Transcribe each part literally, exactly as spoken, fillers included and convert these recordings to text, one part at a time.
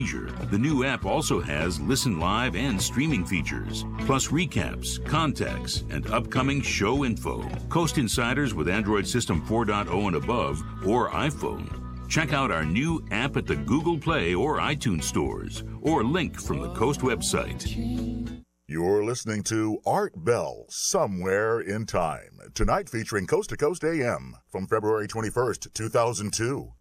The new app also has listen live and streaming features, plus recaps, contacts, and upcoming show info. Coast Insiders with Android System four point oh and above or iPhone. Check out our new app at the Google Play or iTunes stores, or link from the Coast website. You're listening to Art Bell, Somewhere in Time. Tonight featuring Coast to Coast A M from February twenty-first, two thousand two.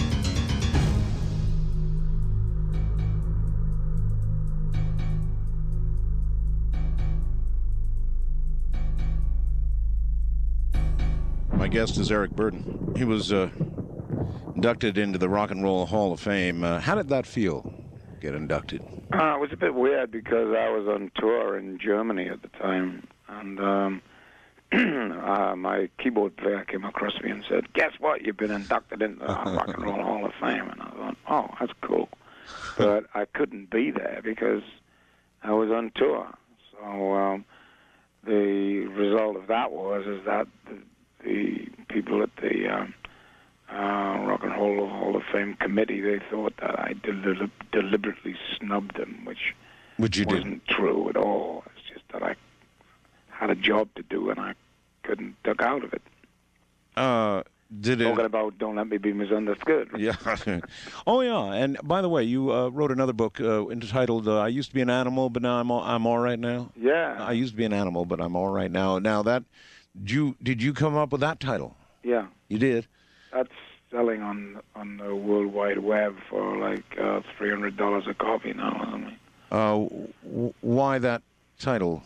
My guest is Eric Burdon. He was uh, inducted into the Rock and Roll Hall of Fame. Uh, how did that feel, get inducted? Uh, it was a bit weird because I was on tour in Germany at the time, and um, uh, my keyboard player came across me and said, "Guess what? You've been inducted into the Rock and Roll Hall of Fame." And I thought, "Oh, that's cool," but I couldn't be there because I was on tour. So um, the result of that was is that the, the people at the um, uh, Rock and Roll Hall of Fame committee, they thought that I del- deliberately snubbed them, which Which you wasn't did. true at all. It's just that I had a job to do and I couldn't duck out of it. Uh, did it? Talking about don't let me be misunderstood. Yeah. Oh, yeah. And by the way, you uh, wrote another book uh, entitled uh, "I Used to Be an Animal, but Now I'm all, I'm all Right Now." Yeah. I used to be an animal, but I'm all right now. Now that did you did you come up with that title? Yeah. You did. That's selling on on the World Wide Web for like uh, three hundred dollars a copy now or something. Uh, w- why that title?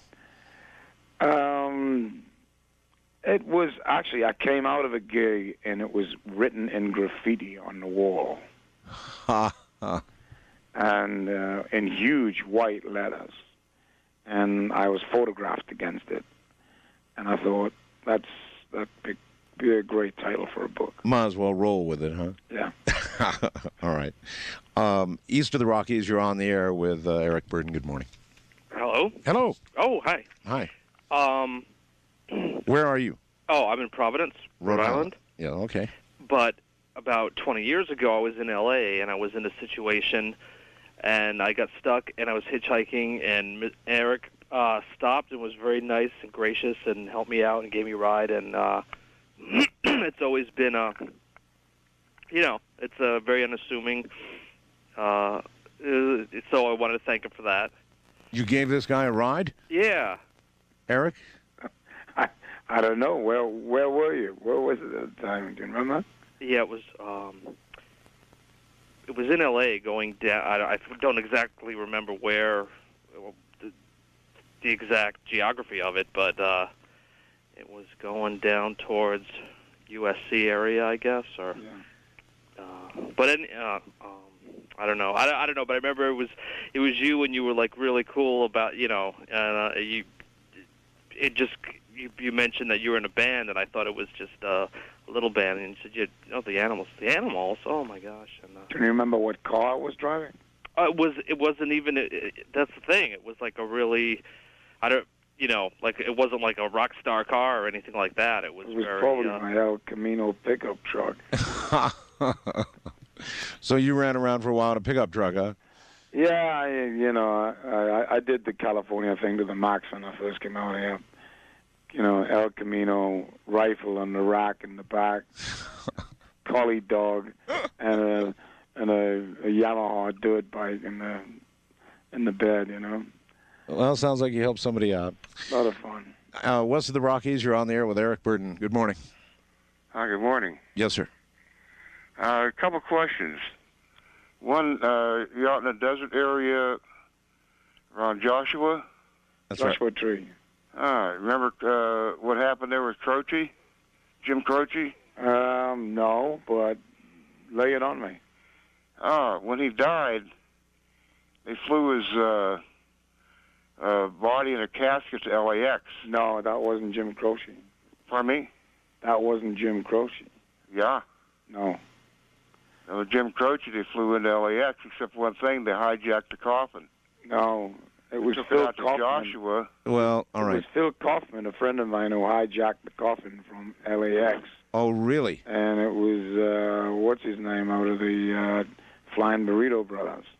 Um, it was actually, I came out of a gig and it was written in graffiti on the wall. Ha ha. And uh, in huge white letters. And I was photographed against it. And I thought, that's that'd be, be a great title for a book. Might as well roll with it, huh? Yeah. All right. Um, East of the Rockies, you're on the air with uh, Eric Burdon. Good morning. Hello? Hello. Oh, hi. Hi. Um, Where are you? oh, I'm in Providence, Rhode, Island. Yeah, okay. But about twenty years ago, I was in L A, and I was in a situation, and I got stuck, and I was hitchhiking, and Eric uh, stopped and was very nice and gracious and helped me out and gave me a ride, and uh, it's always been a, you know, it's a very unassuming, uh, so I wanted to thank him for that. You gave this guy a ride? Yeah. Eric? I, I don't know. Where where were you? Where was it at the time? Do you remember? Yeah, it was. Um, it was in L A going down. I, I don't exactly remember where the, the exact geography of it, but uh, it was going down towards U S C area, I guess, or. Yeah. Uh, but in, uh, um, I don't know. I, I don't know. But I remember it was it was you, and you were like really cool about you know, and uh, you. It just you, you mentioned that you were in a band, and I thought it was just uh, a little band, and you said, you "Oh, the Animals, the Animals." Oh my gosh! And, uh, Can you remember what car I was driving? uh, it was. It wasn't even. It, it, that's the thing. It was like a really, I don't. You know, like it wasn't like a rock star car or anything like that. It was. It was very, probably uh, my El Camino pickup truck. So you ran around for a while in a pickup truck, huh? Yeah, I, you know, I, I I did the California thing to the max when I first came out here. You know, El Camino rifle on the rack in the back, collie dog, and a and a, a Yamaha dirt bike in the in the bed. You know. Well, it sounds like you helped somebody out. A lot of fun. Uh, west of the Rockies, you're on the air with Eric Burdon. Good morning. Hi, good morning. Yes, sir. Uh, a couple questions. One, uh, you're out in a desert area around Joshua? That's Joshua right. Tree. Ah, remember uh, what happened there with Croce? Jim Croce? Um, no, but lay it on me. Ah, when he died, they flew his uh, uh, body in a casket to L A X. No, that wasn't Jim Croce. Pardon me? That wasn't Jim Croce. Yeah. No. Uh, Jim Croce, they flew into L A X, except one thing, they hijacked the coffin. No, it was took Phil it out to Kaufman. Joshua. Well, all It right. was Phil Kaufman, a friend of mine, who hijacked the coffin from L A X. Oh, really? And it was, uh, what's his name, out of the uh, Flying Burrito Brothers.